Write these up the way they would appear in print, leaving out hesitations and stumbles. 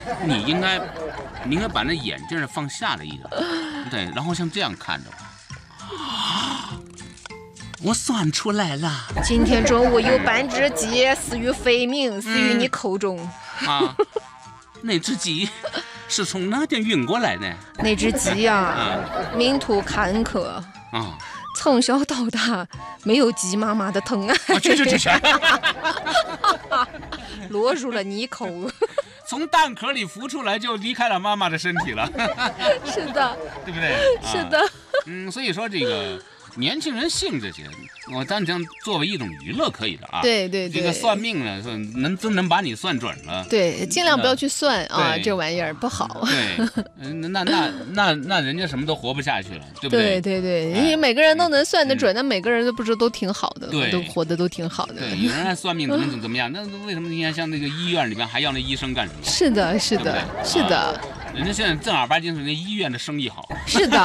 你应该把那眼镜放下了一点，对，然后像这样看着我。我算出来了， 今天中午有半只鸡死于非命，死于你口中。 啊，那只鸡是从哪点运过来的？ 那只鸡呀，命途坎坷啊， 从小到大没有鸡妈妈的疼爱， 去， 落入了你口。 从蛋壳里孵出来就离开了妈妈的身体了。 是的， 对不对？ 是的。 所以说这个年轻人信这些，我当然作为一种娱乐可以的啊。 对， 这个算命呢，真能把你算准了。 对，尽量不要去算啊，这玩意儿不好。 对，那人家什么都活不下去了，对不对？ 对，因为每个人都能算得准，那每个人都不是都挺好的，都活得都挺好的。 对，有人还算命怎么样？那为什么你看像那个医院里边还要那医生干什么？ 是的。 人家现在正儿八经是那医院的生意好。 是的。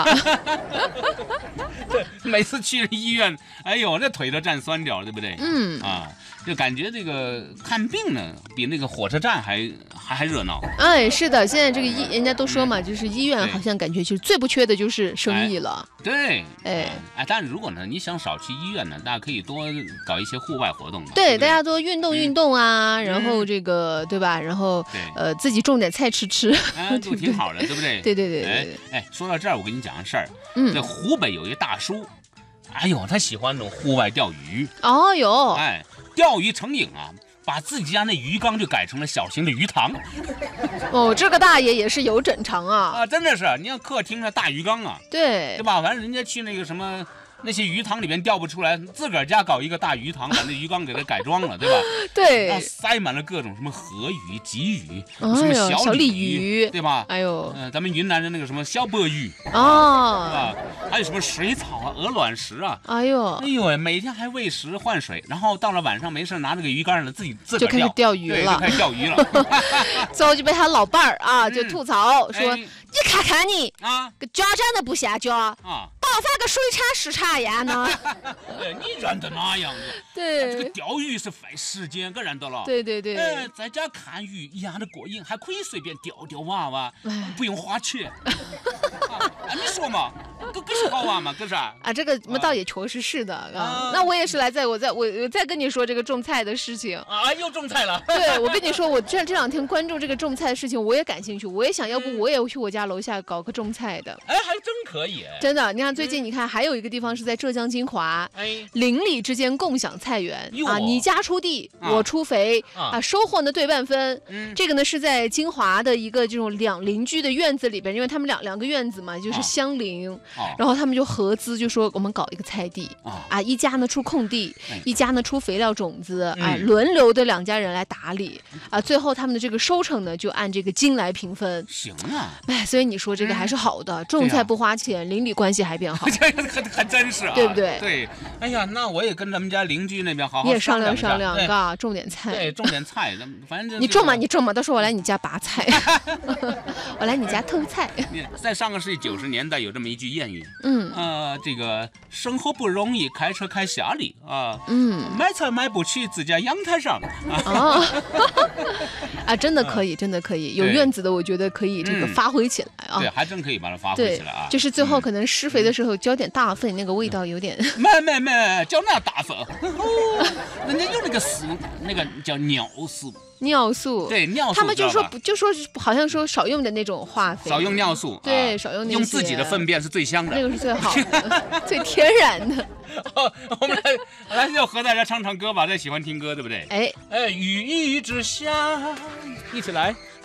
每次去医院，哎呦，那腿都站酸掉了，对不对？就感觉这个看病呢，比那个火车站还热闹。 哎，是的，现在这个人家都说嘛，就是医院好像感觉就是最不缺的就是生意了。 对，但是如果呢，你想少去医院呢，大家可以多搞一些户外活动嘛。 对，大家多运动啊，然后这个对吧？然后自己种点菜吃， 都挺好的，对不对？ 对。 说到这儿，我跟你讲个事儿。在湖北有一个大叔，哎呦，他喜欢那种户外钓鱼。 哦哟， 钓鱼成瘾啊，把自己家那鱼缸就改成了小型的鱼塘。 哦，这个大爷也是有整长啊！ 真的是，你看客厅的大鱼缸啊，对吧？反正人家去那个什么那些鱼塘里边钓不出来，自个儿家搞一个大鱼塘，把那鱼缸给它改装了，对吧？ 对， 然后塞满了各种什么河鱼、鲫鱼、什么小鲤鱼，对吧？ 哎呦， 咱们云南的那个什么小鲅鱼啊， 还有什么水草啊、鹅卵石啊， 哎呦， 每天还喂食换水，然后到了晚上没事拿那个鱼竿了，自个儿就开始钓鱼了， 就开始钓鱼了。 最后就被他老伴儿啊就吐槽说：“你看看你啊，个脚长得不像脚啊。”爆发个水产视察呀呢？ 你认得哪样子？ 对， 这个钓鱼是费时间，个认得了。 对。 在家看鱼一样的过瘾，还可以随便钓娃娃，不用花钱。你说嘛，可是好玩嘛，可是啊， 这个倒也确实是的啊。那我也是我再跟你说这个种菜的事情啊，又种菜了。 对，我跟你说，我这两天关注这个种菜的事情，我也感兴趣，我也想要不我也去我家楼下搞个种菜的。 还真可以。 真的，你看最近你看还有一个地方是在浙江金华，邻里之间共享菜园啊，你家出地，我出肥啊，收获呢对半分。这个呢是在金华的一个这种两邻居的院子里边，因为他们两个院子嘛，就是相邻，然后他们就合资就说我们搞一个菜地啊，一家呢出空地，一家呢出肥料种子啊，轮流的两家人来打理啊，最后他们的这个收成呢就按这个斤来平分。 行啊， 所以你说这个还是好的，种菜不花钱，邻里关系还变好， 还真是啊， 对不对？ 对，哎呀，那我也跟咱们家邻居那边好好也商量，种点菜， 对，种点菜，反正你种嘛，到时候我来你家拔菜，我来你家偷菜。 在上个世纪90年代有这么一句谚语，这个生活不容易，开车开下里啊，买菜买不起，自家阳台上真的可以，有院子的，我觉得可以这个发挥起来啊， 对，还真可以把它发挥起来啊， 就是最后可能施肥的时候浇点大粪，那个味道有点， 没，浇那大粪，人家有那个素，那个叫尿素，对，尿素， 他们就说好像说少用的那种化肥， 少用尿素， 对，少用那些， 用自己的粪便是最香的， 那个是最好的，最天然的。 我们来就和大家唱歌吧，大家喜欢听歌，对不对？雨之下，一起来。